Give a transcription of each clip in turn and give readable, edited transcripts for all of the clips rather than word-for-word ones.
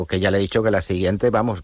Porque ya le he dicho que la siguiente, vamos,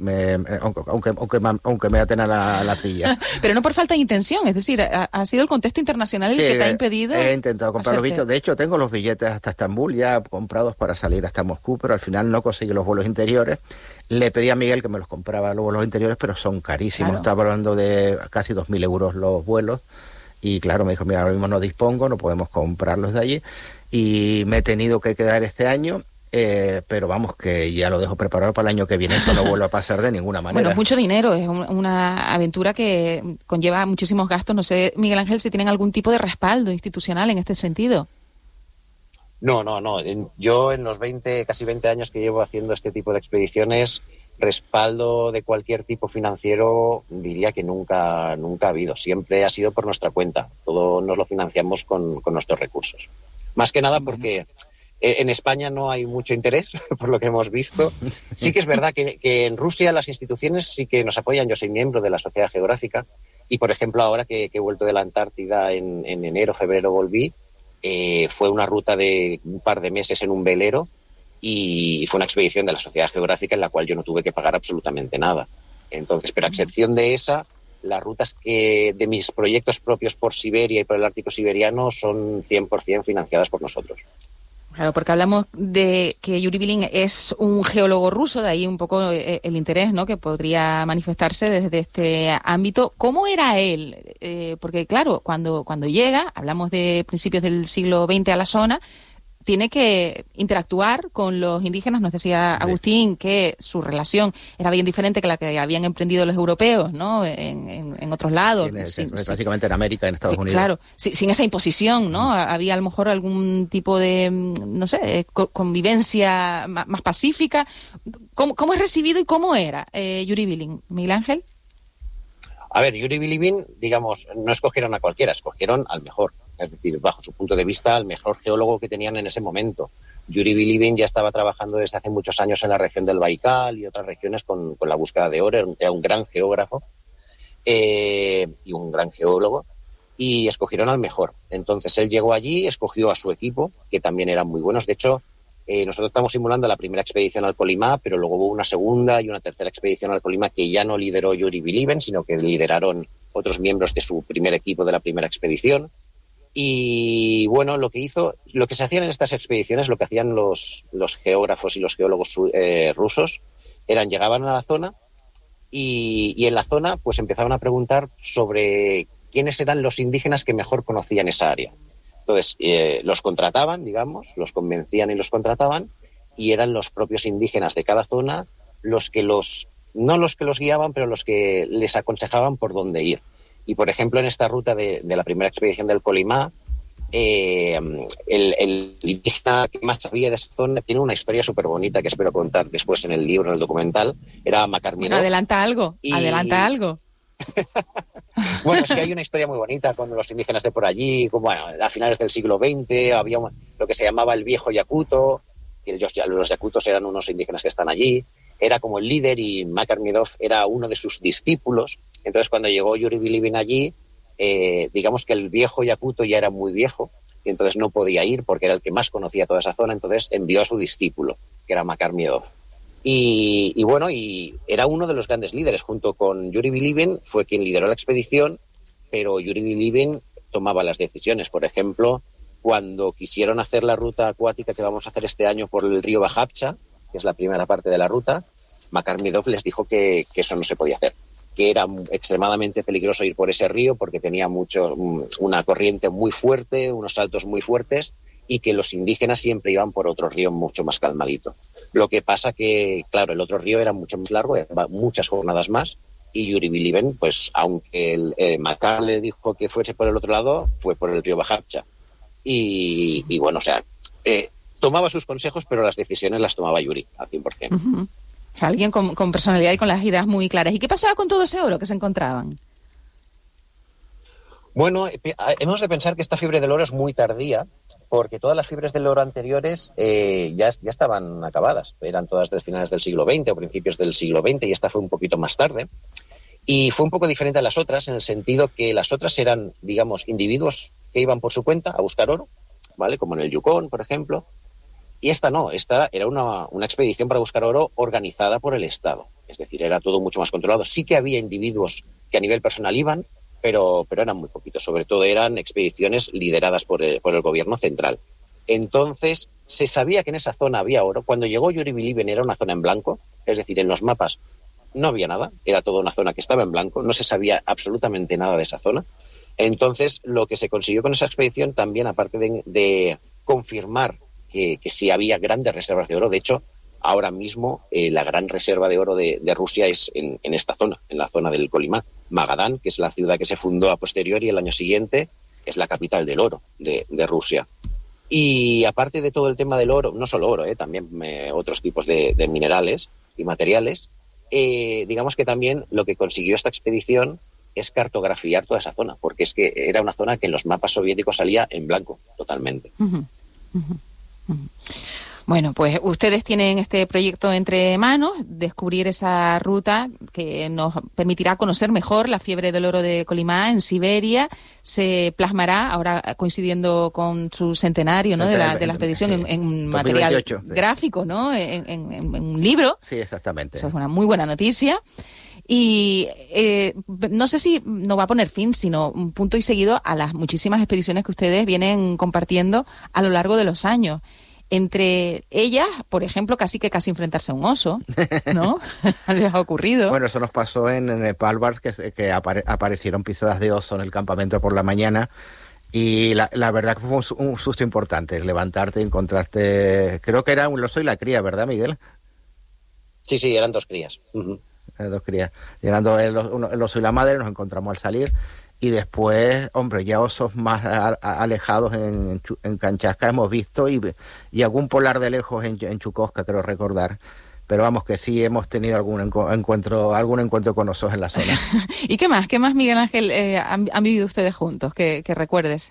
aunque me aten a la silla. Pero no por falta de intención, es decir, ha sido el contexto internacional el que te ha impedido. He intentado comprar los billetes. De hecho, tengo los billetes hasta Estambul ya comprados para salir hasta Moscú, pero al final no conseguí los vuelos interiores. Le pedí a Miguel que me los compraba los vuelos interiores, pero son carísimos. Claro. Estaba hablando de casi 2.000 euros los vuelos. Y claro, me dijo, mira, ahora mismo no dispongo, no podemos comprarlos de allí. Y me he tenido que quedar este año. Pero vamos, que ya lo dejo preparado para el año que viene. Esto no vuelve a pasar de ninguna manera. Bueno, mucho dinero, es una aventura que conlleva muchísimos gastos. No sé, Miguel Ángel, si tienen algún tipo de respaldo institucional en este sentido. No. Yo en los casi 20 años que llevo haciendo este tipo de expediciones, respaldo de cualquier tipo financiero diría que nunca ha habido. Siempre ha sido por nuestra cuenta. Todo nos lo financiamos con nuestros recursos. Más que nada porque en España no hay mucho interés, por lo que hemos visto. Sí que es verdad que en Rusia las instituciones sí que nos apoyan. Yo soy miembro de la Sociedad Geográfica y, por ejemplo, ahora que he vuelto de la Antártida en enero, febrero volví, fue una ruta de un par de meses en un velero y fue una expedición de la Sociedad Geográfica en la cual yo no tuve que pagar absolutamente nada. Entonces, pero a excepción de esa, las rutas de mis proyectos propios por Siberia y por el Ártico siberiano son 100% financiadas por nosotros. Claro, porque hablamos de que Yuri Bilin es un geólogo ruso, de ahí un poco el interés, ¿no?, que podría manifestarse desde este ámbito. ¿Cómo era él? Porque claro, cuando llega, hablamos de principios del siglo XX a la zona, tiene que interactuar con los indígenas. Nos decía Agustín que su relación era bien diferente que la que habían emprendido los europeos, ¿no?, en otros lados. Básicamente en América, en Estados Unidos. Claro, sin esa imposición, ¿no? Había a lo mejor algún tipo de, no sé, convivencia más pacífica. ¿Cómo es recibido y cómo era Yuri Bilin? ¿Miguel Ángel? A ver, Yuri Bilin, digamos, no escogieron a cualquiera, escogieron al mejor. Es decir, bajo su punto de vista, al mejor geólogo que tenían en ese momento. Yuri Bilin ya estaba trabajando desde hace muchos años en la región del Baikal y otras regiones con la búsqueda de oro. Era un gran geógrafo y un gran geólogo, y escogieron al mejor. Entonces él llegó allí, escogió a su equipo, que también eran muy buenos. De hecho, nosotros estamos simulando la primera expedición al Kolimá, pero luego hubo una segunda y una tercera expedición al Kolimá que ya no lideró Yuri Bilin, sino que lideraron otros miembros de su primer equipo de la primera expedición. Y bueno, lo que se hacían en estas expediciones, lo que hacían los geógrafos y los geólogos rusos, llegaban a la zona y en la zona pues empezaban a preguntar sobre quiénes eran los indígenas que mejor conocían esa área. Entonces, los contrataban, digamos, los convencían y los contrataban, y eran los propios indígenas de cada zona no los que los guiaban, pero los que les aconsejaban por dónde ir. Y, por ejemplo, en esta ruta de la primera expedición del Kolimá, el indígena que más sabía de esa zona tiene una historia súper bonita que espero contar después en el libro, en el documental. Era Makarmidov. Adelanta algo. Bueno, es que hay una historia muy bonita con los indígenas de por allí. Bueno, a finales del siglo XX había lo que se llamaba el viejo Yakuto, que los Yakutos eran unos indígenas que están allí. Era como el líder y Makarmidov era uno de sus discípulos. Entonces, cuando llegó Yuri Bilin allí, digamos que el viejo Yakuto ya era muy viejo y entonces no podía ir porque era el que más conocía toda esa zona. Entonces envió a su discípulo, que era Makarmidov. Y bueno, y era uno de los grandes líderes. Junto con Yuri Bilin fue quien lideró la expedición, pero Yuri Bilin tomaba las decisiones. Por ejemplo, cuando quisieron hacer la ruta acuática que vamos a hacer este año por el río Bajapcha, que es la primera parte de la ruta, Makarmidov les dijo que eso no se podía hacer, que era extremadamente peligroso ir por ese río porque tenía una corriente muy fuerte, unos saltos muy fuertes, y que los indígenas siempre iban por otro río mucho más calmadito. Lo que pasa que, claro, el otro río era mucho más largo, muchas jornadas más, y Yuri Bilin, pues aunque el Makar le dijo que fuese por el otro lado, fue por el río Bajapcha. Y bueno, o sea, tomaba sus consejos, pero las decisiones las tomaba Yuri al 100%. Uh-huh. O sea, alguien con personalidad y con las ideas muy claras. ¿Y qué pasaba con todo ese oro que se encontraban? Bueno, hemos de pensar que esta fiebre del oro es muy tardía, porque todas las fiebres del oro anteriores ya estaban acabadas. Eran todas de finales del siglo XX o principios del siglo XX, y esta fue un poquito más tarde. Y fue un poco diferente a las otras, en el sentido que las otras eran, digamos, individuos que iban por su cuenta a buscar oro, ¿vale? Como en el Yukón, por ejemplo. Y esta no, esta era una expedición para buscar oro organizada por el Estado. Es decir, era todo mucho más controlado. Sí que había individuos que a nivel personal iban, pero eran muy poquitos. Sobre todo eran expediciones lideradas por el gobierno central. Entonces, se sabía que en esa zona había oro. Cuando llegó Yuri Bilibin era una zona en blanco, es decir, en los mapas no había nada, era toda una zona que estaba en blanco, no se sabía absolutamente nada de esa zona. Entonces, lo que se consiguió con esa expedición también, aparte de confirmar que sí había grandes reservas de oro, de hecho, ahora mismo la gran reserva de oro de Rusia es en esta zona, en la zona del Kolimá. Magadán, que es la ciudad que se fundó a posteriori el año siguiente, es la capital del oro de Rusia. Y aparte de todo el tema del oro, no solo oro, también otros tipos de minerales y materiales, digamos que también lo que consiguió esta expedición es cartografiar toda esa zona, porque es que era una zona que en los mapas soviéticos salía en blanco totalmente. Bueno, pues ustedes tienen este proyecto entre manos, descubrir esa ruta que nos permitirá conocer mejor la fiebre del oro de Kolimá en Siberia. Se plasmará, ahora coincidiendo con su centenario, ¿no? de la expedición, en material gráfico, ¿no? En un libro. Sí, exactamente. Eso es una muy buena noticia. Y no sé si no va a poner fin, sino un punto y seguido a las muchísimas expediciones que ustedes vienen compartiendo a lo largo de los años. Entre ellas, por ejemplo, casi enfrentarse a un oso, ¿no? ¿Les ha ocurrido? Bueno, eso nos pasó en el Svalbard, que aparecieron pisadas de oso en el campamento por la mañana, y la verdad que fue un susto importante, levantarte y encontrarte, creo que era un oso y la cría, ¿verdad, Miguel? Sí, eran 2 crías. Uh-huh. 2 crías. Llegando el oso y la madre, nos encontramos al salir. Y después, hombre, ya osos más alejados en Kamchatka hemos visto y algún polar de lejos en Chukotka, creo recordar. Pero vamos, que sí hemos tenido algún encuentro con osos en la zona. ¿Y qué más, Miguel Ángel, han vivido ustedes juntos, que recuerdes?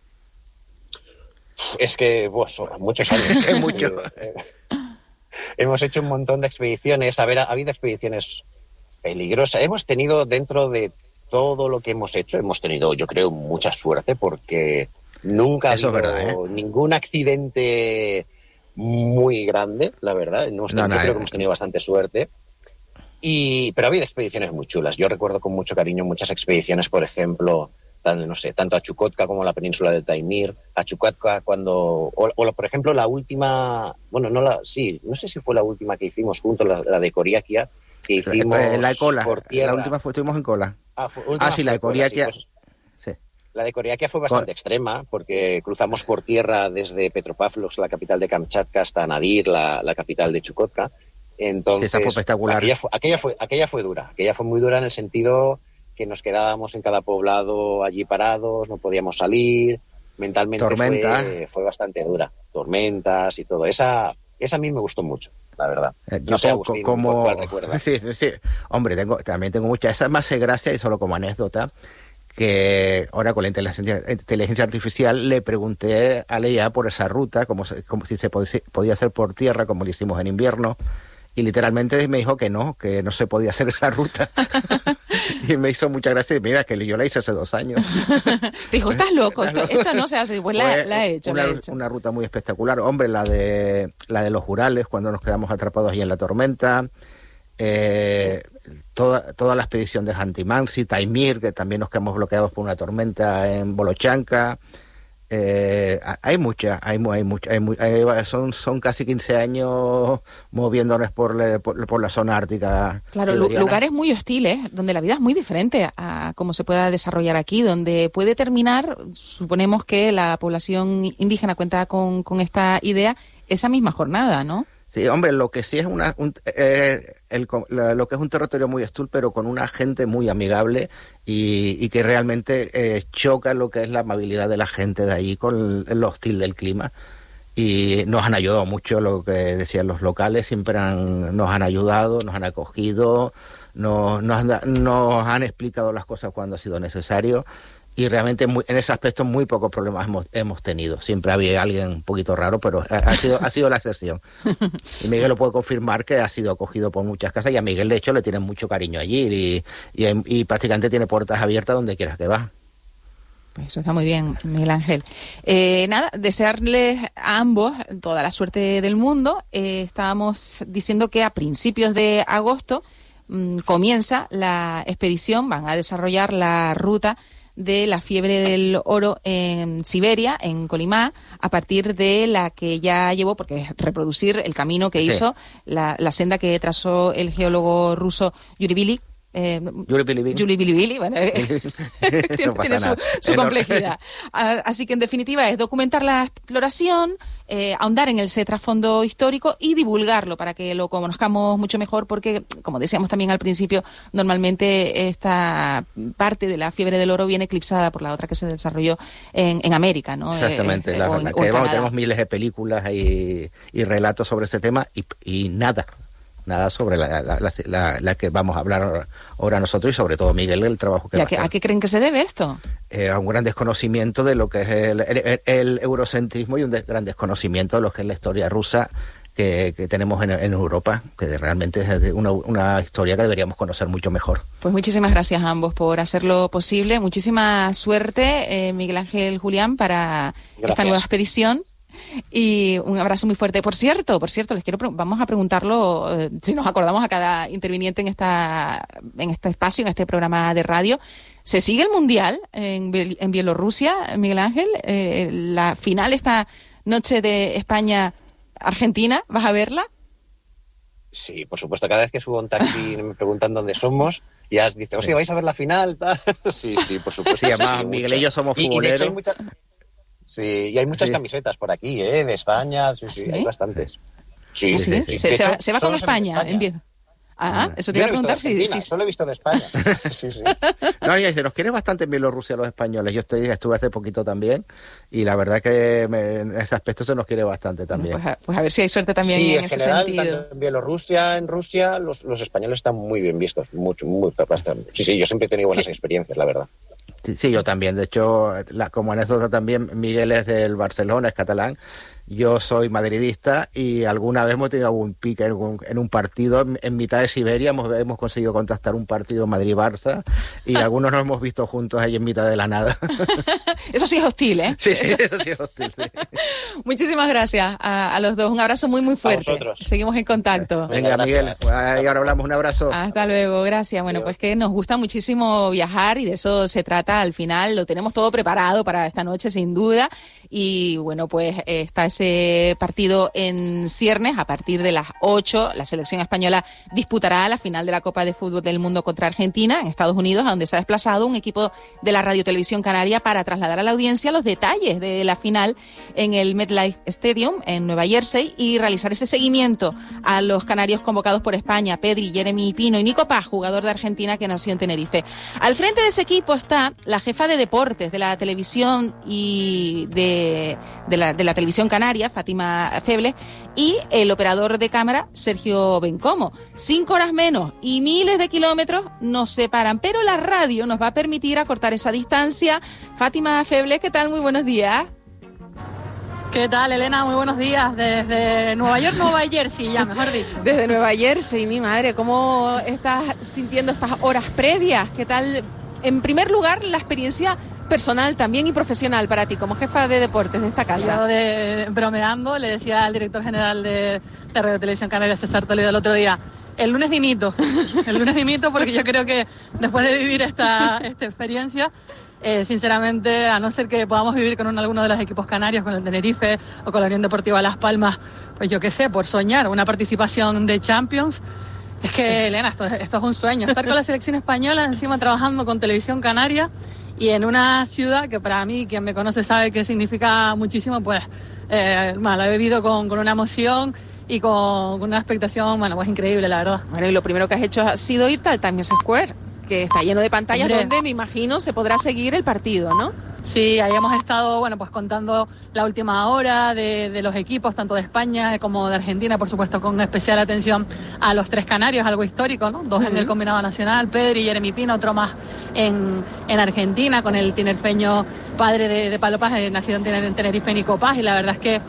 Es que, son muchos años. Es mucho. Hemos hecho un montón de expediciones. Ha habido expediciones peligrosas. Hemos tenido dentro de todo lo que hemos hecho, hemos tenido, yo creo, mucha suerte, porque nunca ha habido ningún accidente muy grande, la verdad. Yo creo que hemos tenido bastante suerte. Pero ha habido expediciones muy chulas. Yo recuerdo con mucho cariño muchas expediciones, por ejemplo, tanto a Chukotka como a la península de Taimir. A Chukotka por ejemplo, la última, no sé si fue la última que hicimos juntos, la de Coriakia, que hicimos la Kola, por tierra. La última estuvimos en Kola. La de Coriakia. Sí. La de Coriakia fue bastante extrema, porque cruzamos por tierra desde Petropavlovsk, la capital de Kamchatka, hasta Nadir, la capital de Chukotka. Entonces, fue espectacular. Aquella fue dura. Aquella fue muy dura en el sentido que nos en cada poblado allí parados, no podíamos salir. Mentalmente fue bastante dura. Tormentas y todo. Esa a mí me gustó mucho, la verdad. No sé, Agustín, ¿cuál recuerdas? Sí. Hombre, también tengo mucha. Esa es más gracia, y solo como anécdota, que ahora con la inteligencia artificial le pregunté a Leia por esa ruta, como si se podía hacer por tierra, como lo hicimos en invierno, y literalmente me dijo que no se podía hacer esa ruta. Y me hizo mucha gracia. Mira, que yo la hice hace 2 años. Dijo, estás loco, esta no se hace. Pues la he hecho. Una ruta muy espectacular. Hombre, la de los Urales, cuando nos quedamos atrapados ahí en la tormenta. Toda la expedición de Hantimansi, Taimir, que también nos quedamos bloqueados por una tormenta en Volochanka. Hay muchas, son casi 15 años moviéndonos por la zona ártica. Claro, lugares muy hostiles, donde la vida es muy diferente a cómo se pueda desarrollar aquí, donde puede terminar, suponemos que la población indígena cuenta con esta idea, esa misma jornada, ¿no? Sí, hombre, lo que sí es lo que es un territorio muy hostil, pero con una gente muy amigable y que realmente choca lo que es la amabilidad de la gente de ahí con lo hostil del clima. Y nos han ayudado mucho, lo que decían los locales, siempre nos han ayudado, nos han acogido, nos han explicado las cosas cuando ha sido necesario. Y realmente en ese aspecto muy pocos problemas hemos tenido. Siempre había alguien un poquito raro, pero ha sido la excepción. Y Miguel lo puede confirmar, que ha sido acogido por muchas casas, y a Miguel de hecho le tienen mucho cariño allí y prácticamente tiene puertas abiertas donde quieras que va. Pues eso está muy bien, Miguel Ángel. Nada, desearles a ambos toda la suerte del mundo. Estábamos diciendo que a principios de agosto comienza la expedición, van a desarrollar la ruta de la fiebre del oro en Siberia, en Kolyma, a partir de la que ya llevó, porque es reproducir el camino que hizo, la senda que trazó el geólogo ruso Yuri Billy. Yuri Bilibili, bueno, tiene su complejidad. Así que en definitiva es documentar la exploración, ahondar en ese trasfondo histórico y divulgarlo para que lo conozcamos mucho mejor, porque como decíamos también al principio, normalmente esta parte de la fiebre del oro viene eclipsada por la otra que se desarrolló en América, ¿no? Exactamente, tenemos miles de películas y relatos sobre este tema y nada sobre la que vamos a hablar ahora nosotros y sobre todo Miguel, el trabajo que va a hacer. ¿A qué creen que se debe esto? A un gran desconocimiento de lo que es el eurocentrismo y un gran desconocimiento de lo que es la historia rusa que tenemos en Europa, que realmente es una historia que deberíamos conocer mucho mejor. Pues muchísimas gracias a ambos por hacerlo posible. Muchísima suerte, Miguel Ángel, Julián, para esta nueva expedición. Y un abrazo muy fuerte. Por cierto, vamos a preguntarlo, si nos acordamos a cada interviniente en este espacio, en este programa de radio. ¿Se sigue el Mundial en Bielorrusia, Miguel Ángel? La final esta noche de España-Argentina, ¿vas a verla? Sí, por supuesto. Cada vez que subo un taxi y me preguntan dónde somos, ya dice, o sea, ¿vais a ver la final? Sí, por supuesto. Sí, además, Miguel y yo somos futboleros. Sí, y hay muchas camisetas por aquí, de España, sí, hay bastantes. Sí. Se va con España. Eso te iba a preguntar si... Solo he visto de España. Sí. No, y se nos quiere bastante en Bielorrusia los españoles. Yo estuve hace poquito también y la verdad que en ese aspecto se nos quiere bastante también. Pues a ver si hay suerte también en ese general, sentido. Tanto en Bielorrusia, en Rusia, los españoles están muy bien vistos, bastante. Sí, yo siempre he tenido buenas experiencias, la verdad. Sí, yo también. De hecho, como anécdota también, Miguel es del Barcelona, es catalán. Yo soy madridista y alguna vez hemos tenido algún pique en un partido en mitad de Siberia. Hemos conseguido contactar un partido Madrid-Barça y algunos nos hemos visto juntos ahí en mitad de la nada. Eso sí es hostil, ¿eh? Sí, eso sí es hostil, sí. Muchísimas gracias a los dos. Un abrazo muy, muy fuerte. A vosotros. Seguimos en contacto. Venga, Miguel, ahí ahora hablamos. Un abrazo. Hasta luego, gracias. Bueno, pues que nos gusta muchísimo viajar y de eso se trata al final. Lo tenemos todo preparado para esta noche, sin duda. Y bueno, pues está ese partido en ciernes. A partir de las 8, la selección española disputará la final de la Copa de Fútbol del Mundo contra Argentina en Estados Unidos, a donde se ha desplazado un equipo de la Radio Televisión Canaria para trasladar a la audiencia los detalles de la final en el MetLife Stadium en Nueva Jersey y realizar ese seguimiento a los canarios convocados por España, Pedri, Jeremy Pino y Nico Paz, jugador de Argentina que nació en Tenerife. Al frente de ese equipo está la jefa de deportes de la televisión y de la televisión canaria, Fátima Febles, y el operador de cámara, Sergio Bencomo. 5 horas menos y miles de kilómetros nos separan, pero la radio nos va a permitir acortar esa distancia. Fátima Febles, ¿qué tal? Muy buenos días. ¿Qué tal, Elena? Muy buenos días. Desde Nueva York, Nueva Jersey, ya mejor dicho. Desde Nueva Jersey, mi madre. ¿Cómo estás sintiendo estas horas previas? ¿Qué tal? En primer lugar, la experiencia personal también y profesional para ti, como jefa de deportes de esta casa. Bromeando, le decía al director general de Radio Televisión Canaria, César Toledo, el otro día, el lunes dimito, porque yo creo que después de vivir esta experiencia, sinceramente, a no ser que podamos vivir con alguno de los equipos canarios, con el Tenerife o con la Unión Deportiva Las Palmas, pues yo qué sé, por soñar una participación de Champions. Es que, Elena, esto es un sueño, estar con la selección española, encima trabajando con Televisión Canaria y en una ciudad que para mí, quien me conoce sabe que significa muchísimo, pues lo he vivido con una emoción y con una expectación, pues increíble, la verdad. Bueno, y lo primero que has hecho ha sido irte al Times Square, que está lleno de pantallas. Hombre, donde me imagino se podrá seguir el partido, ¿no? Sí, ahí hemos estado, pues contando la última hora de los equipos, tanto de España como de Argentina, por supuesto, con especial atención a los 3 canarios, algo histórico, ¿no? 2 en el combinado nacional, Pedri y Jeremy Pino, otro más en Argentina, con el tinerfeño padre de Palo Paz, nacido en Tenerife, Nico Paz, y la verdad es que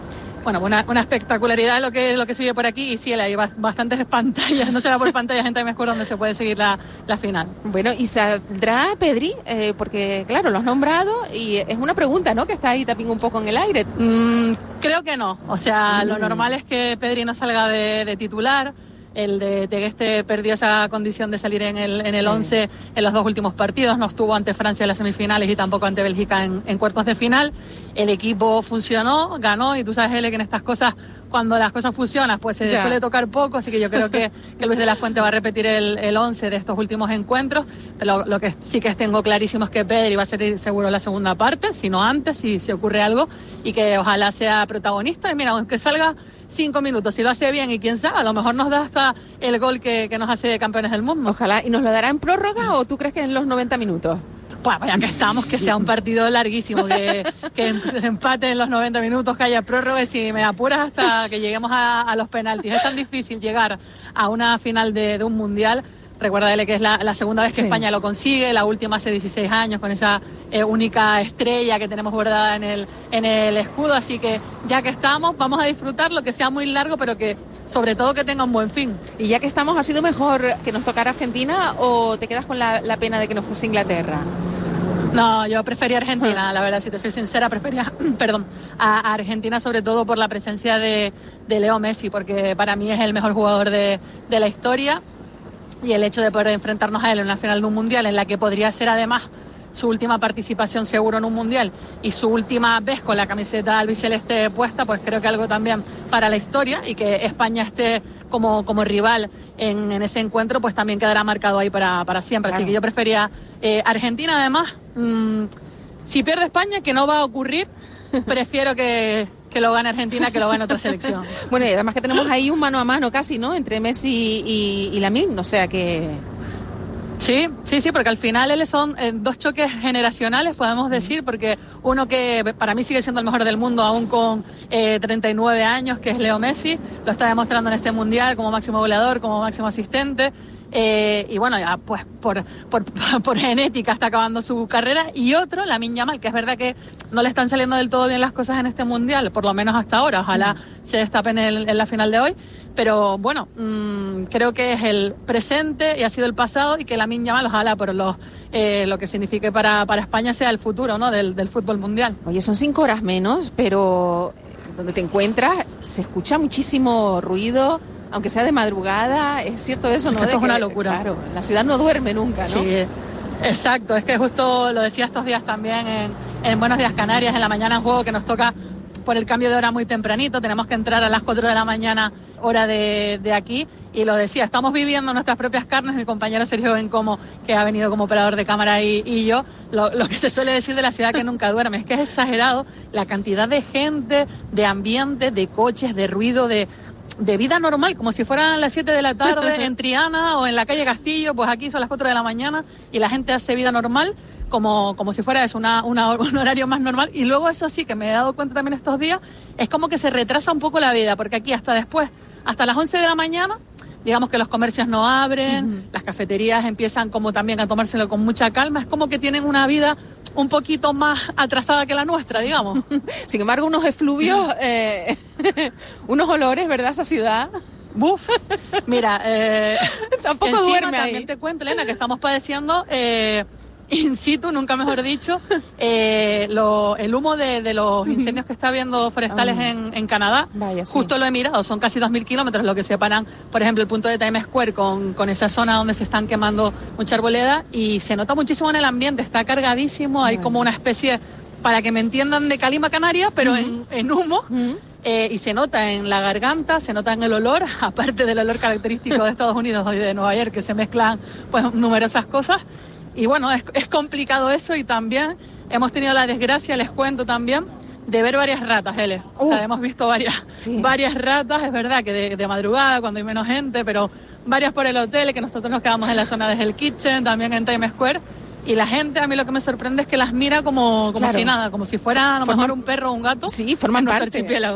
bueno, una espectacularidad lo que sigue por aquí, y sí, hay bastantes pantallas, no será por pantallas en Times Square donde se puede seguir la final. Bueno, ¿y saldrá Pedri? Porque, claro, lo has nombrado y es una pregunta, ¿no?, que está ahí también un poco en el aire. Creo que no, o sea, lo normal es que Pedri no salga de titular. El de Tegueste perdió esa condición de salir en el 11 en los 2 últimos partidos, no estuvo ante Francia en las semifinales y tampoco ante Bélgica en cuartos de final. El equipo funcionó, ganó, y tú sabes, Ele, que en estas cosas, cuando las cosas funcionan, pues se suele tocar poco, así que yo creo que Luis de la Fuente va a repetir el 11 de estos últimos encuentros, pero lo que sí que tengo clarísimo es que Pedri va a ser seguro la segunda parte, si no antes, si ocurre algo, y que ojalá sea protagonista, y mira, aunque salga 5 minutos, si lo hace bien, y quién sabe, a lo mejor nos da hasta el gol que nos hace campeones del mundo. Ojalá. ¿Y nos lo dará en prórroga o tú crees que en los 90 minutos? Pues ya que estamos, que sea un partido larguísimo, que se empate en los 90 minutos, que haya prórroga, y si me apuras hasta que lleguemos a los penaltis. Es tan difícil llegar a una final de un mundial. Recuérdale que es la segunda vez que España lo consigue, la última hace 16 años con esa única estrella que tenemos bordada en el escudo, así que ya que estamos, vamos a disfrutarlo, que sea muy largo, pero que sobre todo que tenga un buen fin. Y ya que estamos, ¿ha sido mejor que nos tocara Argentina o te quedas con la pena de que nos fuese Inglaterra? No, yo prefería Argentina, la verdad, si te soy sincera, prefería a Argentina, sobre todo por la presencia de Leo Messi, porque para mí es el mejor jugador de la historia. Y el hecho de poder enfrentarnos a él en la final de un mundial, en la que podría ser además su última participación seguro en un mundial y su última vez con la camiseta albiceleste puesta, pues creo que algo también para la historia, y que España esté como rival en ese encuentro, pues también quedará marcado ahí para siempre. Claro. Así que yo prefería Argentina. Además, si pierde España, que no va a ocurrir, prefiero que lo gane Argentina, que lo gane otra selección. Bueno, y además que tenemos ahí un mano a mano casi, ¿no?, entre Messi y Lamine, o sea que... Sí, porque al final son 2 choques generacionales, podemos decir, porque uno que para mí sigue siendo el mejor del mundo, aún con 39 años, que es Leo Messi, lo está demostrando en este mundial como máximo goleador, como máximo asistente. Y bueno, ya pues por genética está acabando su carrera. Y otro, Lamine Yamal, que es verdad que no le están saliendo del todo bien las cosas en este mundial, por lo menos hasta ahora, ojalá se destapen en la final de hoy, pero bueno, creo que es el presente y ha sido el pasado, y que Lamine Yamal, ojalá por lo que signifique para España, sea el futuro, ¿no?, del fútbol mundial. Oye, son 5 horas menos, pero donde te encuentras se escucha muchísimo ruido, aunque sea de madrugada. ¿Es cierto eso, no? Esto es una locura. Claro, la ciudad no duerme nunca, ¿no? Sí, exacto. Es que justo lo decía estos días también en Buenos Días Canarias, en la mañana en juego, que nos toca por el cambio de hora muy tempranito. Tenemos que entrar a las 4 de la mañana, hora de aquí. Y lo decía, estamos viviendo nuestras propias carnes, mi compañero Sergio Bencomo, que ha venido como operador de cámara, y yo, lo que se suele decir de la ciudad que nunca duerme. Es que es exagerado la cantidad de gente, de ambiente, de coches, de ruido, de vida normal, como si fueran las 7 de la tarde en Triana o en la calle Castillo. Pues aquí son las 4 de la mañana y la gente hace vida normal, como si fuera eso, un horario más normal. Y luego, eso sí, que me he dado cuenta también estos días, es como que se retrasa un poco la vida, porque aquí hasta las 11 de la mañana, digamos que los comercios no abren, las cafeterías empiezan como también a tomárselo con mucha calma. Es como que tienen una vida un poquito más atrasada que la nuestra, digamos. Sin embargo, unos efluvios, unos olores, ¿verdad?, esa ciudad. Buf, mira, tampoco duerme ahí. También te cuento, Elena, que estamos padeciendo in situ, nunca mejor dicho, el humo de los incendios que está habiendo forestales en Canadá. Vaya, sí. Justo lo he mirado, son casi 2.000 kilómetros lo que separan, por ejemplo, el punto de Times Square con esa zona donde se están quemando mucha arboleda, y se nota muchísimo en el ambiente, está cargadísimo, hay como una especie, para que me entiendan, de calima canaria, pero en humo. Y se nota en la garganta, se nota en el olor, aparte del olor característico de Estados Unidos y de Nueva York, que se mezclan pues numerosas cosas. Y bueno, es complicado eso, y también hemos tenido la desgracia, les cuento también, de ver varias ratas, Ele. O sea, hemos visto varias ratas, es verdad que de madrugada, cuando hay menos gente, pero varias por el hotel, que nosotros nos quedamos en la zona de Hell's Kitchen, también en Times Square. Y la gente, a mí lo que me sorprende es que las mira como claro, si nada, como si fuera a lo mejor un perro o un gato. Sí, forman parte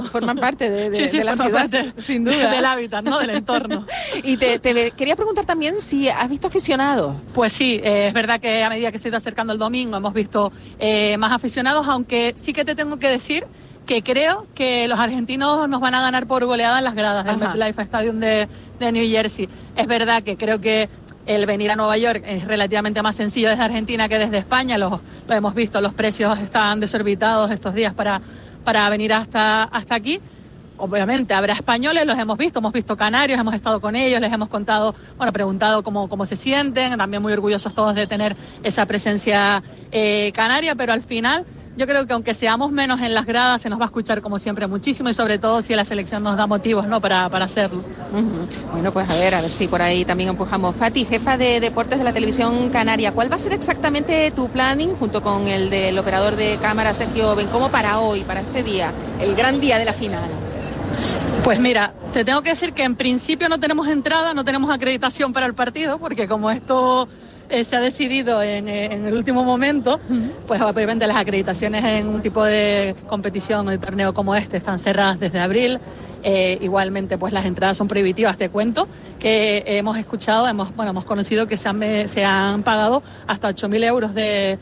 de la ciudad, parte, sin duda. Del hábitat, ¿no? Del entorno. Y te quería preguntar también si has visto aficionados. Pues sí, es verdad que a medida que se ha ido acercando el domingo hemos visto más aficionados, aunque sí que te tengo que decir que creo que los argentinos nos van a ganar por goleada en las gradas del MetLife Stadium de New Jersey. Es verdad que creo que el venir a Nueva York es relativamente más sencillo desde Argentina que desde España, lo hemos visto, los precios están desorbitados estos días para venir hasta aquí. Obviamente habrá españoles, hemos visto canarios, hemos estado con ellos, les hemos preguntado cómo se sienten, también muy orgullosos todos de tener esa presencia canaria, pero al final yo creo que aunque seamos menos en las gradas, se nos va a escuchar como siempre muchísimo y sobre todo si la selección nos da motivos, ¿no?, para hacerlo. Bueno, pues a ver si por ahí también empujamos. Fati, jefa de deportes de la televisión canaria, ¿cuál va a ser exactamente tu planning junto con el del operador de cámara Sergio Bencomo para hoy, para este día, el gran día de la final? Pues mira, te tengo que decir que en principio no tenemos entrada, no tenemos acreditación para el partido, porque como esto se ha decidido en el último momento, pues obviamente las acreditaciones en un tipo de competición o de torneo como este están cerradas desde abril. Igualmente, pues las entradas son prohibitivas. Te cuento que hemos conocido que se han pagado hasta 8.000 euros de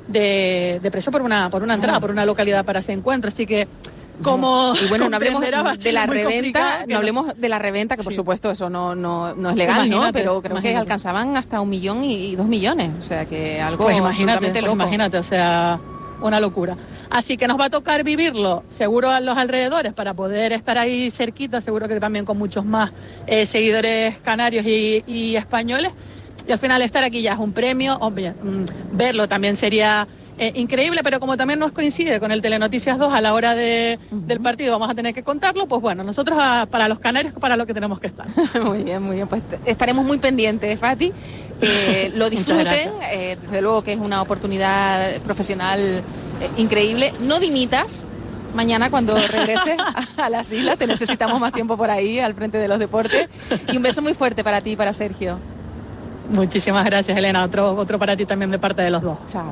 precio por una entrada, por una localidad para ese encuentro. Así que y bueno, no hablemos de la reventa, que por supuesto eso no es legal, ¿no? Pero creo que alcanzaban hasta 1 millón y 2 millones, o sea que algo absolutamente loco. Imagínate, o sea, una locura. Así que nos va a tocar vivirlo seguro a los alrededores para poder estar ahí cerquita, seguro que también con muchos más seguidores canarios y españoles. Y al final estar aquí ya es un premio, hombre, verlo también sería increíble, pero como también nos coincide con el Telenoticias 2 a la hora del partido, vamos a tener que contarlo, pues bueno, nosotros para los canarios, para lo que tenemos que estar. Muy bien, pues estaremos muy pendientes, Fati, lo disfruten, desde luego que es una oportunidad profesional increíble, no dimitas. Mañana cuando regreses a las islas, te necesitamos más tiempo por ahí, al frente de los deportes, y un beso muy fuerte para ti y para Sergio. Muchísimas gracias, Elena, otro para ti también de parte de los dos. Chao.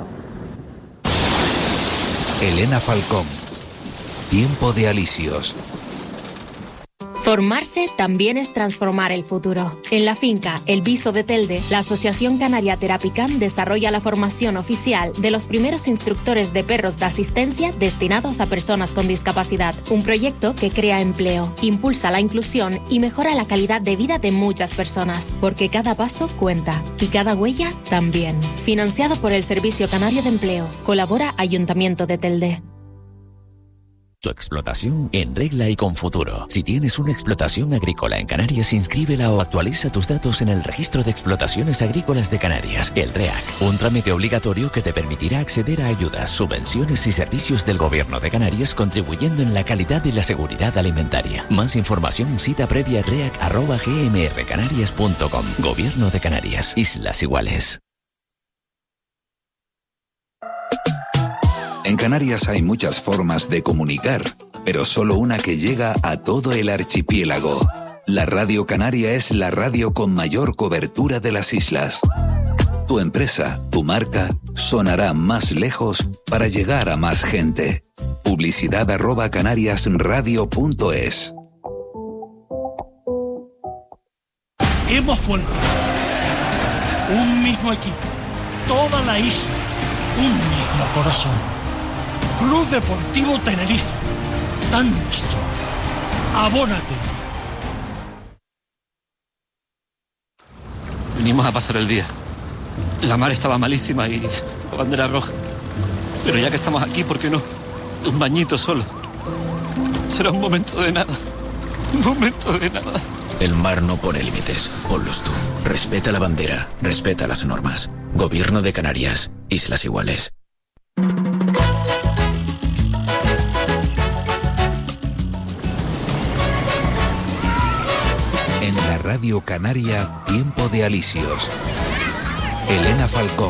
Elena Falcón. Tiempo de Alisios. Formarse también es transformar el futuro. En la finca El Viso de Telde, la Asociación Canaria Terapicam desarrolla la formación oficial de los primeros instructores de perros de asistencia destinados a personas con discapacidad. Un proyecto que crea empleo, impulsa la inclusión y mejora la calidad de vida de muchas personas, porque cada paso cuenta y cada huella también. Financiado por el Servicio Canario de Empleo. Colabora Ayuntamiento de Telde. Tu explotación en regla y con futuro. Si tienes una explotación agrícola en Canarias, inscríbela o actualiza tus datos en el Registro de Explotaciones Agrícolas de Canarias, el REAC. Un trámite obligatorio que te permitirá acceder a ayudas, subvenciones y servicios del Gobierno de Canarias, contribuyendo en la calidad y la seguridad alimentaria. Más información, cita previa reac@gmrcanarias.com. Gobierno de Canarias. Islas Iguales. En Canarias hay muchas formas de comunicar, pero solo una que llega a todo el archipiélago. La Radio Canaria es la radio con mayor cobertura de las islas. Tu empresa, tu marca, sonará más lejos para llegar a más gente. Publicidad @canariasradio.es. Hemos vuelto. Un mismo equipo. Toda la isla. Un mismo corazón. Club Deportivo Tenerife, tan nuestro. Abónate. Venimos a pasar el día. La mar estaba malísima y la bandera roja. Pero ya que estamos aquí, ¿por qué no? Un bañito solo. Será un momento de nada. Un momento de nada. El mar no pone límites. Ponlos tú. Respeta la bandera. Respeta las normas. Gobierno de Canarias. Islas Iguales. En la Radio Canaria, Tiempo de Alisios. Elena Falcón.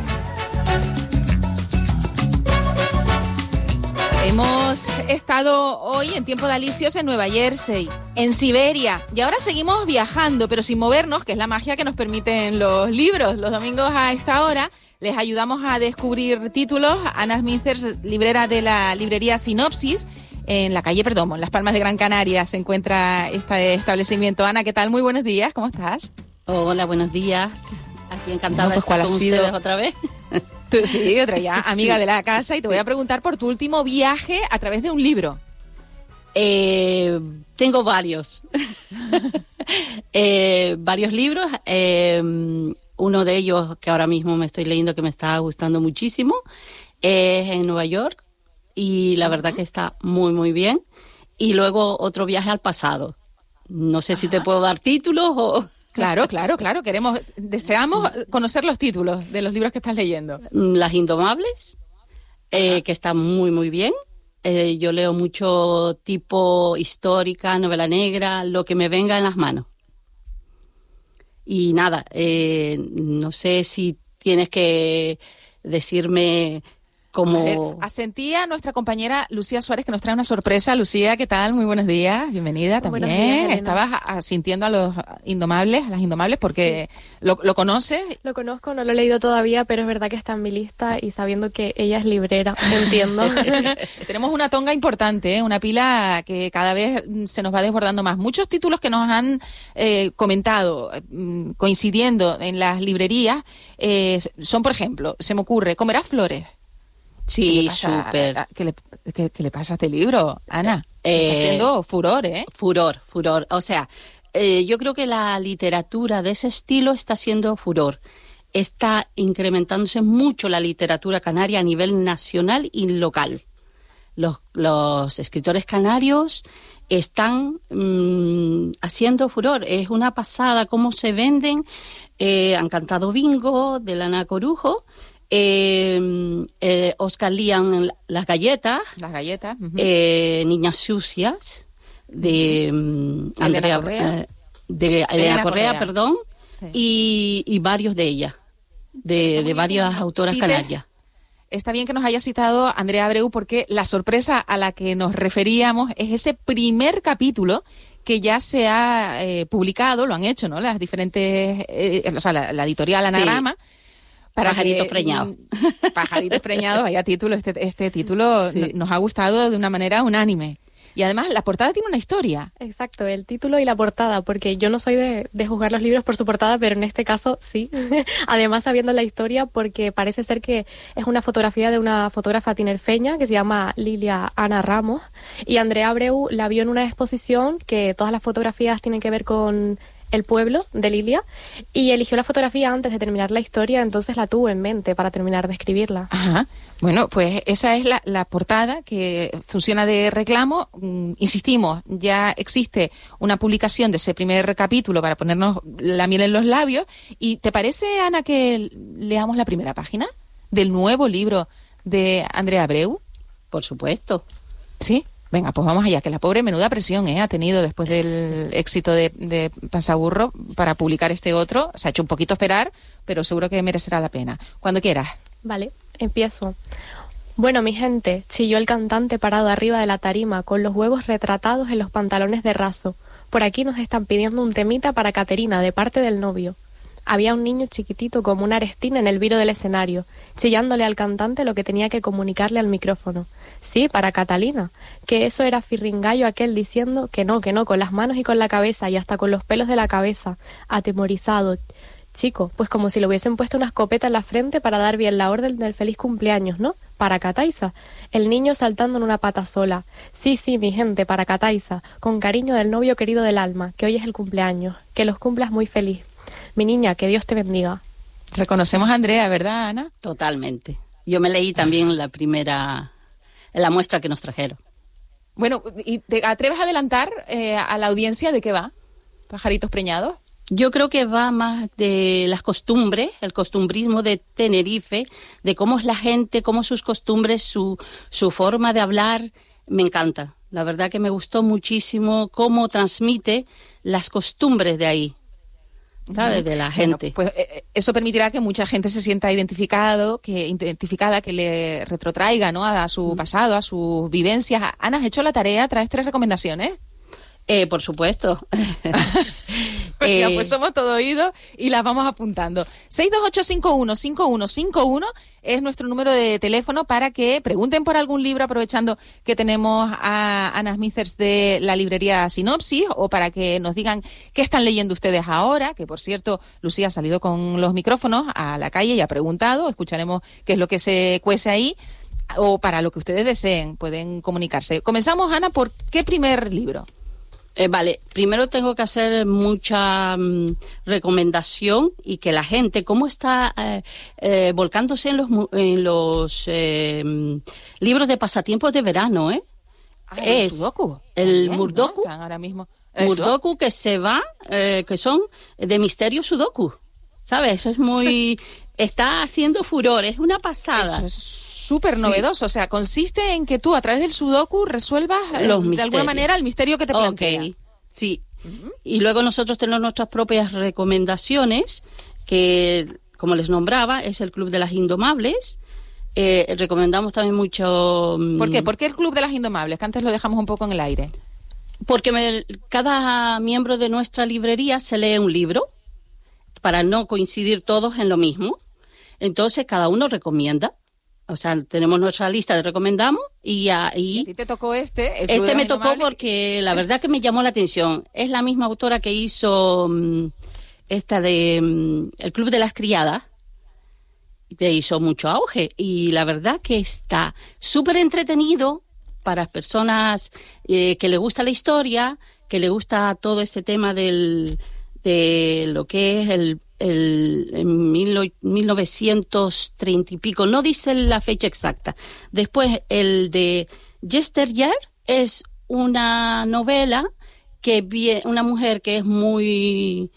Hemos estado hoy en Tiempo de Alisios en Nueva Jersey, en Siberia, y ahora seguimos viajando, pero sin movernos, que es la magia que nos permiten los libros. Los domingos a esta hora les ayudamos a descubrir títulos. Ana Smithers, librera de la librería Sinopsis, en la calle Perdomo, en Las Palmas de Gran Canaria, se encuentra este establecimiento. Ana, ¿qué tal? Muy buenos días, ¿cómo estás? Hola, buenos días. Aquí encantada de estar con ustedes otra vez. Tú, sí, otra ya, amiga de la casa, y te voy a preguntar por tu último viaje a través de un libro. Tengo varios. Varios libros. Uno de ellos que ahora mismo me estoy leyendo que me está gustando muchísimo es en Nueva York y la verdad que está muy, muy bien. Y luego otro viaje al pasado. No sé si te puedo dar títulos o... Claro. Deseamos conocer los títulos de los libros que estás leyendo. Las Indomables, que está muy, muy bien. Yo leo mucho tipo histórica, novela negra, lo que me venga en las manos. Y nada, no sé si tienes que decirme cómo... Asentía nuestra compañera Lucía Suárez, que nos trae una sorpresa. Lucía, ¿qué tal? Muy buenos días, bienvenida también. Buenos días, estabas asintiendo a las Indomables, porque sí. ¿Lo conoces? Lo conozco, no lo he leído todavía, pero es verdad que está en mi lista y sabiendo que ella es librera, entiendo. Tenemos una tonga importante, una pila que cada vez se nos va desbordando más. Muchos títulos que nos han comentado, coincidiendo en las librerías, son, por ejemplo, se me ocurre, ¿Comerás flores? Sí, súper. ¿Qué le pasa a este libro, Ana? Está siendo furor, ¿eh? Furor. O sea, yo creo que la literatura de ese estilo está siendo furor. Está incrementándose mucho la literatura canaria a nivel nacional y local. Los escritores canarios están haciendo furor. Es una pasada cómo se venden. Han cantado Bingo, de Lana Corujo. Oscar Lian, Las galletas, Niñas sucias, de Andrea Correa, Elena Correa, perdón, sí. y varios de ellas, de varias autoras canarias. Está bien que nos haya citado Andrea Abreu, porque la sorpresa a la que nos referíamos es ese primer capítulo que ya se ha publicado, lo han hecho, ¿no? Las diferentes, la editorial Anagrama. Sí. Pajaritos preñados. Pajaritos preñados, vaya título. Este título sí. Nos ha gustado de una manera unánime. Y además la portada tiene una historia. Exacto, el título y la portada, porque yo no soy de juzgar los libros por su portada, pero en este caso sí. Además, sabiendo la historia, porque parece ser que es una fotografía de una fotógrafa tinerfeña que se llama Lilia Ana Ramos, y Andrea Abreu la vio en una exposición que todas las fotografías tienen que ver con el pueblo de Lilia, y eligió la fotografía antes de terminar la historia, entonces la tuvo en mente para terminar de escribirla. Ajá. Bueno, pues esa es la portada que funciona de reclamo. Insistimos, ya existe una publicación de ese primer capítulo para ponernos la miel en los labios. ¿Y te parece, Ana, que leamos la primera página del nuevo libro de Andrea Abreu? Por supuesto. ¿Sí? Venga, pues vamos allá, que la pobre menuda presión ha tenido después del éxito de Panzaburro para publicar este otro. Se ha hecho un poquito esperar, pero seguro que merecerá la pena. Cuando quieras. Vale, empiezo. Bueno, mi gente, chilló el cantante parado arriba de la tarima, con los huevos retratados en los pantalones de raso. Por aquí nos están pidiendo un temita para Caterina, de parte del novio. Había un niño chiquitito como una arestina en el viro del escenario, chillándole al cantante lo que tenía que comunicarle al micrófono. Sí, para Catalina, que eso era firringallo aquel diciendo que no, con las manos y con la cabeza y hasta con los pelos de la cabeza, atemorizado. Chico, pues como si le hubiesen puesto una escopeta en la frente para dar bien la orden del feliz cumpleaños, ¿no? Para Cataisa. El niño saltando en una pata sola. Sí, mi gente, para Cataisa, con cariño del novio querido del alma, que hoy es el cumpleaños. Que los cumplas muy feliz. Mi niña, que Dios te bendiga. Reconocemos a Andrea, ¿verdad, Ana? Totalmente. Yo me leí también la muestra que nos trajeron. Bueno, ¿y te atreves a adelantar a la audiencia de qué va? ¿Pajaritos preñados? Yo creo que va más de las costumbres, el costumbrismo de Tenerife, de cómo es la gente, cómo sus costumbres, su forma de hablar. Me encanta. La verdad que me gustó muchísimo cómo transmite las costumbres de ahí. ¿Sabes? De la gente. Bueno, pues eso permitirá que mucha gente se sienta identificada, que le retrotraiga, ¿no? A su pasado, a sus vivencias. Ana, ¿has hecho la tarea? ¿Traes 3 recomendaciones? Por supuesto. Pues somos todo oídos y las vamos apuntando. 628-515151 es nuestro número de teléfono para que pregunten por algún libro, aprovechando que tenemos a Ana Smithers de la librería Sinopsis, o para que nos digan qué están leyendo ustedes ahora, que por cierto, Lucía ha salido con los micrófonos a la calle y ha preguntado. Escucharemos qué es lo que se cuece ahí. o para lo que ustedes deseen, pueden comunicarse. Comenzamos, Ana, ¿por qué primer libro? Vale, primero tengo que hacer mucha recomendación y que la gente, cómo está volcándose en los libros de pasatiempos de verano, Es Sudoku. El Bien, Murdoku. ¿no? Ahora mismo. Murdoku que se va, que son de misterio Sudoku. ¿Sabes? Eso es muy... Está haciendo furor, es una pasada. Eso es súper novedoso, o sea, consiste en que tú a través del Sudoku resuelvas de alguna manera el misterio que te plantea. Ok, sí. Y luego nosotros tenemos nuestras propias recomendaciones, que, como les nombraba, es el Club de las Indomables. Recomendamos también mucho... ¿Por qué? ¿Por qué el Club de las Indomables? Que antes lo dejamos un poco en el aire. Porque cada miembro de nuestra librería se lee un libro, para no coincidir todos en lo mismo. Entonces, cada uno recomienda. O sea, tenemos nuestra lista de recomendamos y ahí... ¿A ti te tocó este? Este me tocó porque la verdad que me llamó la atención. Es la misma autora que hizo esta de El Club de las Criadas. Le hizo mucho auge. Y la verdad que está súper entretenido para personas que le gusta la historia, que le gusta todo ese tema de lo que es el 1930 y pico, no dice la fecha exacta. Después el de Yesteryear es una novela que una mujer que es muy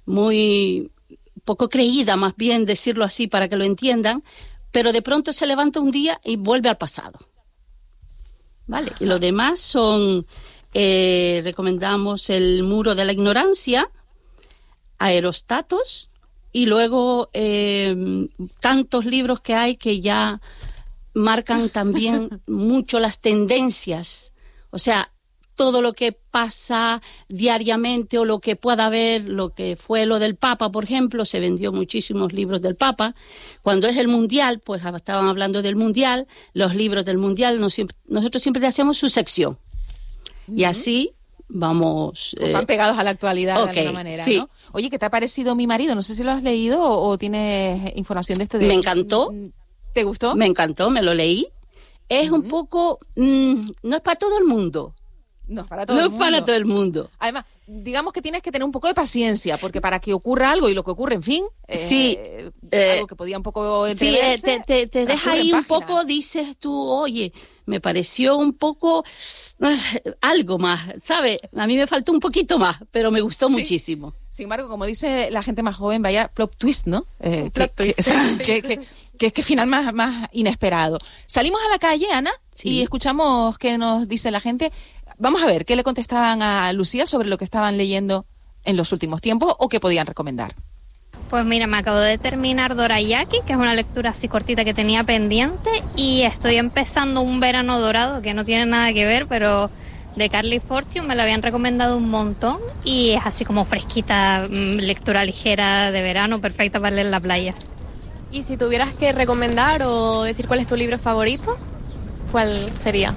poco creída, más bien decirlo así para que lo entiendan, pero de pronto se levanta un día y vuelve al pasado. Vale, y los demás son recomendamos El Muro de la Ignorancia, Aerostatos, y luego tantos libros que hay que ya marcan también mucho las tendencias, o sea, todo lo que pasa diariamente o lo que pueda haber, lo que fue lo del Papa, por ejemplo, se vendió muchísimos libros del Papa. Cuando es el Mundial, pues estaban hablando del Mundial, los libros del Mundial, nosotros siempre le hacemos su sección. Y así vamos... van pegados a la actualidad de alguna manera, sí. ¿no? Oye, ¿qué te ha parecido Mi marido? No sé si lo has leído o tienes información de este. Me encantó. ¿Te gustó? Me encantó, me lo leí. Es un poco... no es para todo el mundo. No es para todo el mundo. Además, digamos que tienes que tener un poco de paciencia, porque para que ocurra algo, y lo que ocurre, en fin, algo que podía un poco entreverse, te deja ahí un poco, dices tú, oye, me pareció un poco algo más, ¿sabes? A mí me faltó un poquito más, pero me gustó muchísimo. Sin embargo, como dice la gente más joven, vaya plot twist, ¿no? Que es que final más inesperado. Salimos a la calle, Ana, y escuchamos qué nos dice la gente. Vamos a ver qué le contestaban a Lucía sobre lo que estaban leyendo en los últimos tiempos o qué podían recomendar. Pues mira, me acabo de terminar Dorayaki, que es una lectura así cortita que tenía pendiente, y estoy empezando Un verano dorado, que no tiene nada que ver, pero de Carly Fortune me lo habían recomendado un montón y es así como fresquita, lectura ligera de verano, perfecta para leer en la playa. Y si tuvieras que recomendar o decir cuál es tu libro favorito, ¿cuál sería?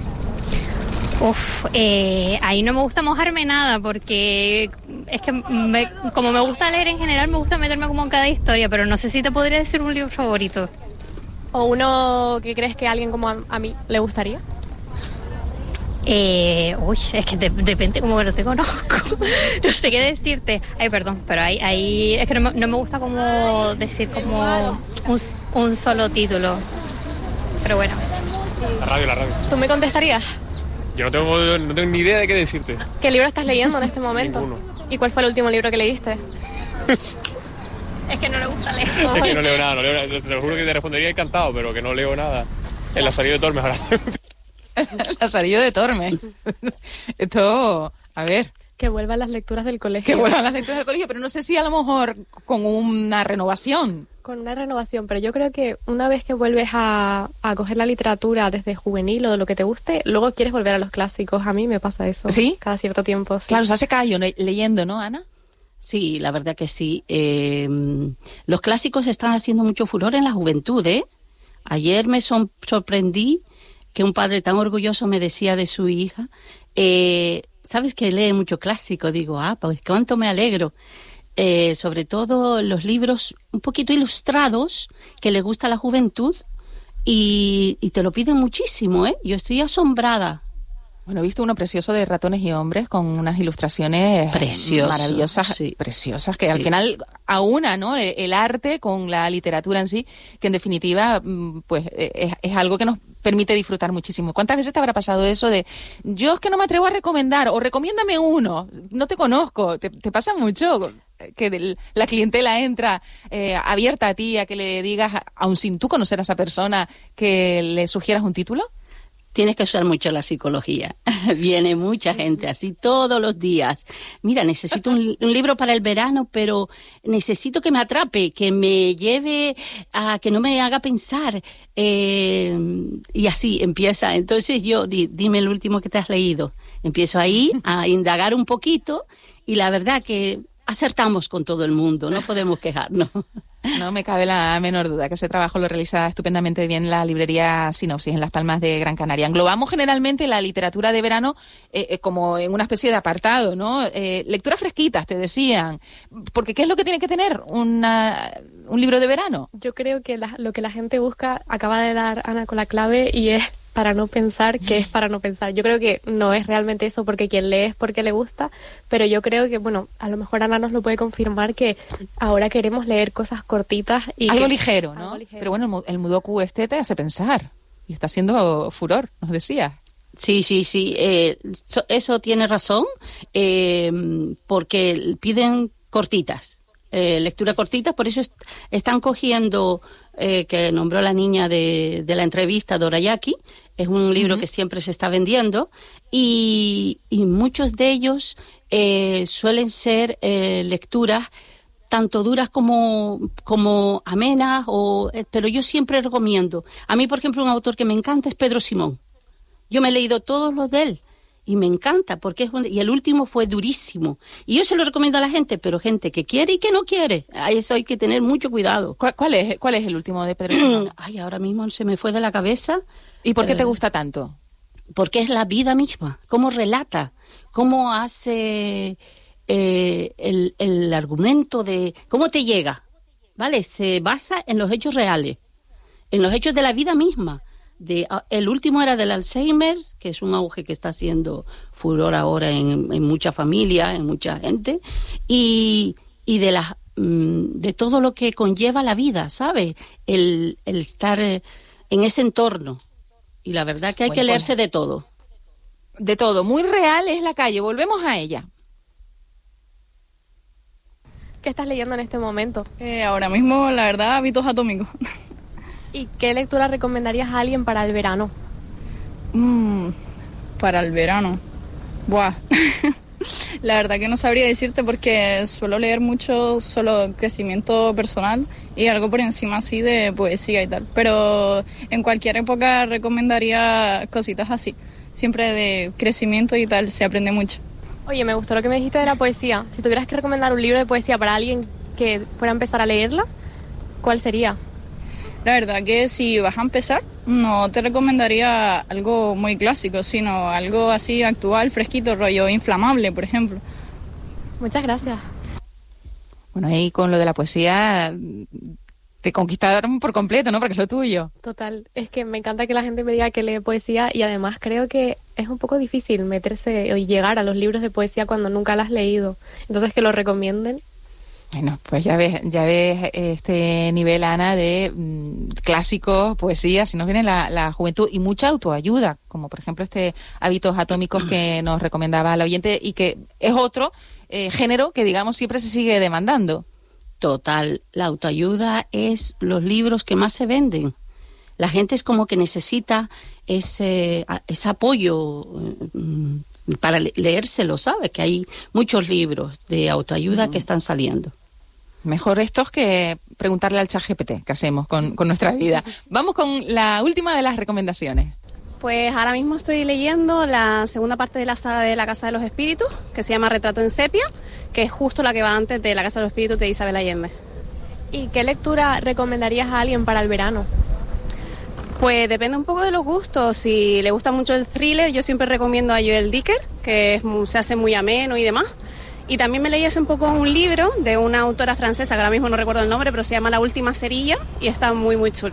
Ahí no me gusta mojarme nada porque es que como me gusta leer en general, me gusta meterme como en cada historia, pero no sé si te podría decir un libro favorito. ¿O uno que crees que a alguien como a mí le gustaría? Es que depende como que no te conozco. No sé qué decirte. Ay, perdón, pero ahí es que no me gusta como decir como un solo título. Pero bueno. La radio. ¿Tú me contestarías? Yo no tengo ni idea de qué decirte. ¿Qué libro estás leyendo en este momento? Ninguno. ¿Y cuál fue el último libro que leíste? Es que no le gusta leer. Es que no leo nada. Te lo juro que te respondería encantado, pero que no leo nada. El Lazarillo de Tormes ahora. Lazarillo de Tormes. Esto, a ver. Que vuelvan las lecturas del colegio. Que vuelvan las lecturas del colegio, pero no sé si a lo mejor con una renovación. Con una renovación, pero yo creo que una vez que vuelves a coger la literatura desde juvenil o de lo que te guste, luego quieres volver a los clásicos. A mí me pasa eso. ¿Sí? Cada cierto tiempo, sí. Claro, se hace callo leyendo, ¿no, Ana? Sí, la verdad que sí. Los clásicos están haciendo mucho furor en la juventud, ¿eh? Ayer me sorprendí que un padre tan orgulloso me decía de su hija, ¿sabes que lee mucho clásico? Digo, pues cuánto me alegro. Sobre todo los libros un poquito ilustrados que le gusta a la juventud, y te lo piden muchísimo, ¿eh? Yo estoy asombrada. Bueno, he visto uno precioso de ratones y hombres con unas ilustraciones maravillosas, preciosas, que al final aúna, ¿no?, el arte con la literatura en sí, que en definitiva pues es algo que nos permite disfrutar muchísimo. ¿Cuántas veces te habrá pasado eso de yo es que no me atrevo a recomendar, o recomiéndame uno, no te conozco? ¿Te pasa mucho que la clientela entra abierta a ti, a que le digas, aun sin tú conocer a esa persona, que le sugieras un título? Tienes que usar mucho la psicología. Viene mucha gente así todos los días. Mira, necesito un libro para el verano, pero necesito que me atrape, que me lleve a que no me haga pensar. Y así empieza. Entonces yo, dime el último que te has leído. Empiezo ahí a indagar un poquito y la verdad que acertamos con todo el mundo, no podemos quejarnos. No me cabe la menor duda que ese trabajo lo realiza estupendamente bien la librería Sinopsis en Las Palmas de Gran Canaria. Englobamos generalmente la literatura de verano como en una especie de apartado, ¿no? Lecturas fresquitas, te decían. Porque ¿qué es lo que tiene que tener un libro de verano? Yo creo que lo que la gente busca, acaba de dar Ana con la clave, y es para no pensar, que es para no pensar. Yo creo que no es realmente eso, porque quien lee es porque le gusta, pero yo creo que, bueno, a lo mejor Ana nos lo puede confirmar, que ahora queremos leer cosas cortitas y algo ligero, ¿no? Algo ligero. Pero bueno, el Mudoku te hace pensar y está haciendo furor, nos decía. Sí, eso tiene razón, porque piden cortitas, lectura cortitas, por eso están cogiendo, que nombró la niña de la entrevista, Dorayaki, es un libro que siempre se está vendiendo, y muchos de ellos suelen ser lecturas tanto duras como amenas, pero yo siempre recomiendo. A mí, por ejemplo, un autor que me encanta es Pedro Simón. Yo me he leído todos los de él y me encanta, porque y el último fue durísimo. Y yo se lo recomiendo a la gente, pero gente que quiere y que no quiere. A eso hay que tener mucho cuidado. ¿Cuál es el último de Pedro Simón? Ay, ahora mismo se me fue de la cabeza. ¿Y por qué te gusta tanto? Porque es la vida misma, cómo relata, cómo hace el argumento de cómo te llega, ¿vale? Se basa en los hechos reales, en los hechos de la vida misma. El último era del Alzheimer, que es un auge que está haciendo furor ahora en muchas familias, en mucha gente, y de todo lo que conlleva la vida, ¿sabes? El estar en ese entorno. Y la verdad que hay que leerse de todo. De todo. Muy real es la calle. Volvemos a ella. ¿Qué estás leyendo en este momento? Ahora mismo, la verdad, Hábitos Atómicos. ¿Y qué lectura recomendarías a alguien para el verano? Para el verano. Buah. La verdad que no sabría decirte, porque suelo leer mucho solo crecimiento personal y algo por encima así de poesía y tal. Pero en cualquier época recomendaría cositas así. Siempre de crecimiento y tal, se aprende mucho. Oye, me gustó lo que me dijiste de la poesía. Si tuvieras que recomendar un libro de poesía para alguien que fuera a empezar a leerla, ¿cuál sería? La verdad que si vas a empezar, no te recomendaría algo muy clásico, sino algo así actual, fresquito, rollo Inflamable, por ejemplo. Muchas gracias. Bueno, ahí con lo de la poesía te conquistaron por completo, ¿no? Porque es lo tuyo. Total. Es que me encanta que la gente me diga que lee poesía, y además creo que es un poco difícil meterse y llegar a los libros de poesía cuando nunca las has leído. Entonces, que lo recomienden. Bueno, pues ya ves este nivel, Ana, de clásicos, poesía, si nos viene la juventud, y mucha autoayuda, como por ejemplo este Hábitos Atómicos que nos recomendaba la oyente, y que es otro género que, digamos, siempre se sigue demandando. Total, la autoayuda es los libros que más se venden. La gente es como que necesita ese apoyo para leérselo, ¿sabes? Que hay muchos libros de autoayuda que están saliendo. Mejor estos que preguntarle al ChatGPT qué hacemos con nuestra vida. Vamos con la última de las recomendaciones. Pues ahora mismo estoy leyendo la segunda parte de la saga de La Casa de los Espíritus, que se llama Retrato en Sepia, que es justo la que va antes de La Casa de los Espíritus de Isabel Allende. ¿Y qué lectura recomendarías a alguien para el verano? Pues depende un poco de los gustos. Si le gusta mucho el thriller, yo siempre recomiendo a Joel Dicker, que se hace muy ameno y demás. Y también me leí hace un poco un libro de una autora francesa, que ahora mismo no recuerdo el nombre, pero se llama La Última Cerilla, y está muy, muy chulo.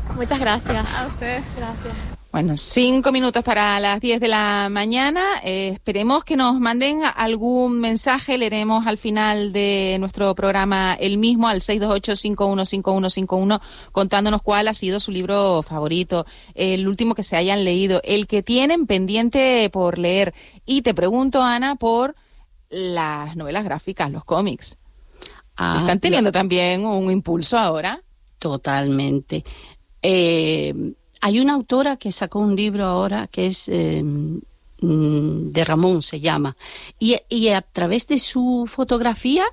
Muchas gracias. A ustedes. Gracias. Bueno, 5 minutos para las 10 de la mañana. Esperemos que nos manden algún mensaje. Leeremos al final de nuestro programa el mismo, al 628-515151, contándonos cuál ha sido su libro favorito, el último que se hayan leído, el que tienen pendiente por leer. Y te pregunto, Ana, por las novelas gráficas, los cómics. ¿Están teniendo también un impulso ahora? Totalmente. Hay una autora que sacó un libro ahora que es de Ramón, se llama, y a través de su fotografía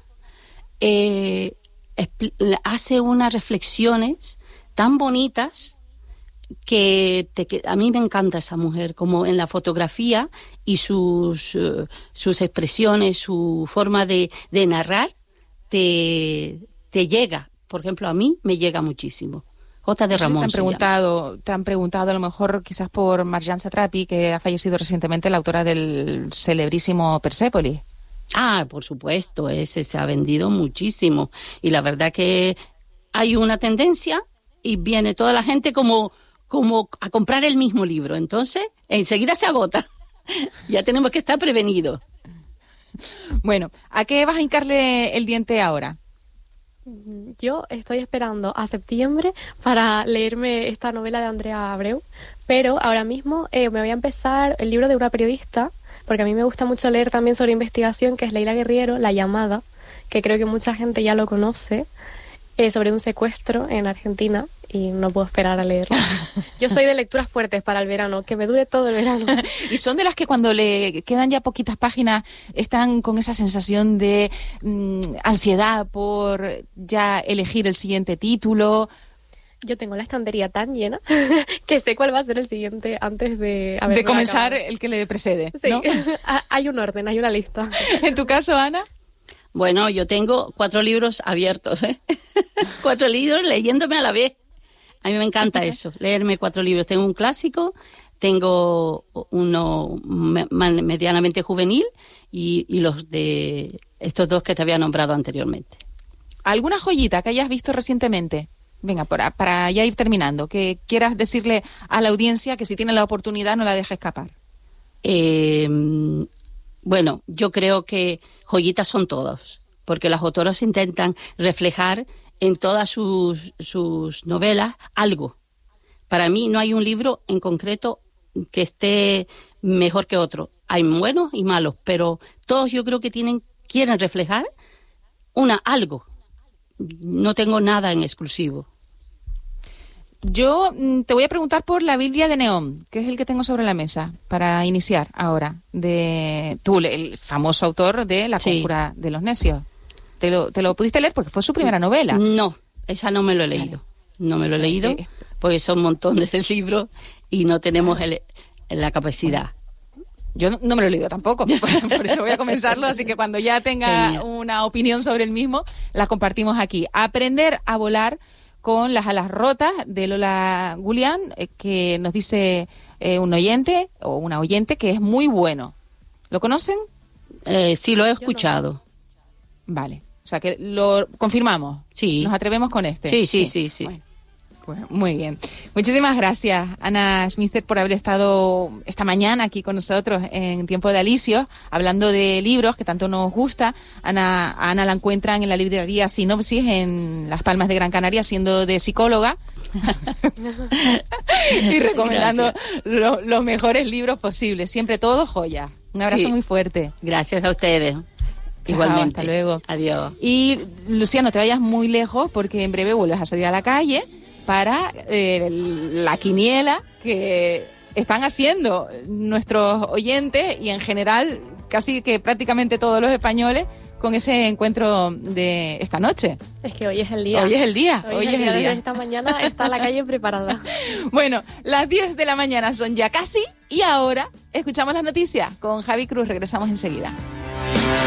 hace unas reflexiones tan bonitas que a mí me encanta esa mujer, como en la fotografía y sus expresiones, su forma de narrar, te llega. Por ejemplo, a mí me llega muchísimo. J. de Ramón. Te han preguntado a lo mejor quizás por Marjane Satrapi, que ha fallecido recientemente, la autora del celebrísimo Persépolis. Ah, por supuesto, ese se ha vendido muchísimo. Y la verdad que hay una tendencia y viene toda la gente como a comprar el mismo libro. Entonces, enseguida se agota. Ya tenemos que estar prevenidos. Bueno, ¿a qué vas a hincarle el diente ahora? Yo estoy esperando a septiembre para leerme esta novela de Andrea Abreu, pero ahora mismo me voy a empezar el libro de una periodista, porque a mí me gusta mucho leer también sobre investigación, que es Leila Guerriero, La llamada, que creo que mucha gente ya lo conoce, sobre un secuestro en Argentina, y no puedo esperar a leerlo. Yo soy de lecturas fuertes para el verano, que me dure todo el verano. Y son de las que cuando le quedan ya poquitas páginas están con esa sensación de ansiedad por ya elegir el siguiente título. Yo tengo la estantería tan llena que sé cuál va a ser el siguiente antes de comenzar el que le precede, sí, ¿no? Hay un orden, hay una lista. ¿En tu caso, Ana? Bueno, yo tengo 4 libros abiertos, 4 libros leyéndome a la vez. A mí me encanta eso, leerme 4 libros. Tengo un clásico, tengo uno medianamente juvenil y los de estos 2 que te había nombrado anteriormente. ¿Alguna joyita que hayas visto recientemente? Venga, para ya ir terminando, que quieras decirle a la audiencia que si tiene la oportunidad no la deje escapar. Bueno, yo creo que joyitas son todos, porque las autoras intentan reflejar en todas sus novelas algo. Para mí no hay un libro en concreto que esté mejor que otro. Hay buenos y malos, pero todos yo creo que quieren reflejar algo. No tengo nada en exclusivo. Yo te voy a preguntar por La Biblia de Neón, que es el que tengo sobre la mesa, para iniciar ahora, de tú, el famoso autor de La Conjura de los Necios. ¿Te lo pudiste leer? Porque fue su primera novela. No, esa no me lo he leído. No me lo he leído porque son un montón de libros y no tenemos la capacidad. Yo no me lo he leído tampoco, por eso voy a comenzarlo, así que cuando ya tenga una opinión sobre el mismo, la compartimos aquí. Aprender a volar con las alas rotas, de Lola Gulián, que nos dice un oyente o una oyente que es muy bueno. ¿Lo conocen? Sí, lo he escuchado. No. Vale. O sea, que lo confirmamos. Sí. ¿Nos atrevemos con este? Sí. Bueno, pues muy bien. Muchísimas gracias, Ana Smither, por haber estado esta mañana aquí con nosotros en Tiempo de Alicios, hablando de libros que tanto nos gusta. A Ana la encuentran en la librería Sinopsis en Las Palmas de Gran Canaria, siendo de psicóloga. Y recomendando los mejores libros posibles. Siempre todo joya. Un abrazo muy fuerte. Gracias a ustedes. Chao, igualmente. Hasta luego. Adiós. Y, Lucía, no te vayas muy lejos porque en breve vuelves a salir a la calle para la quiniela que están haciendo nuestros oyentes y en general casi que prácticamente todos los españoles con ese encuentro de esta noche. Es que hoy es el día. Hoy es el día. Desde esta mañana está la calle preparada. Bueno, las 10 de la mañana son ya casi y ahora escuchamos las noticias con Javi Cruz. Regresamos enseguida.